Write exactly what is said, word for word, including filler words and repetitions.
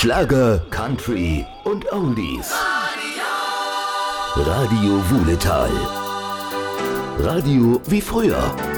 Schlager, Country und Oldies. Radio Wuhletal. Radio wie früher.